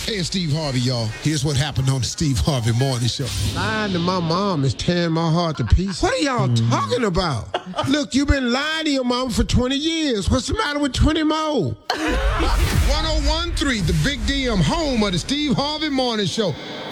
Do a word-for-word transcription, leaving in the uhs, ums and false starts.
Hey, it's Steve Harvey, y'all. Here's what happened on the Steve Harvey Morning Show. Lying to my mom is tearing my heart to pieces. What are y'all mm. talking about? Look, you've been lying to your mom for twenty years. What's the matter with twenty more? one oh one point three, the Big D M, home of the Steve Harvey Morning Show.